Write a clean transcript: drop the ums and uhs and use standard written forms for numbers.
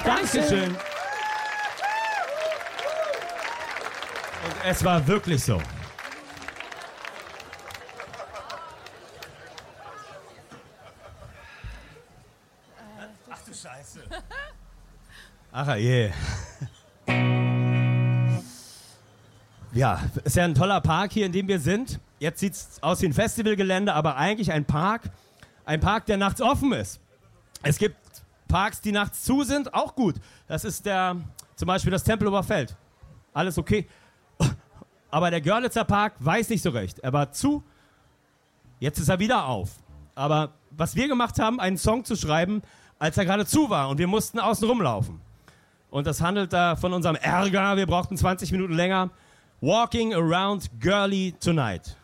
Dankeschön. Und es war wirklich so. Ach du Scheiße. Ach je. Ja, ist ja ein toller Park hier, in dem wir sind. Jetzt sieht es aus wie ein Festivalgelände, aber eigentlich ein Park, der nachts offen ist. Es gibt Parks, die nachts zu sind, auch gut. Das ist zum Beispiel das Tempelhofer Feld. Alles okay. Aber der Görlitzer Park weiß nicht so recht. Er war zu, jetzt ist er wieder auf. Aber was wir gemacht haben, einen Song zu schreiben, als er gerade zu war und wir mussten außen rumlaufen. Und das handelt da von unserem Ärger, wir brauchten 20 Minuten länger. Walking around Girly tonight.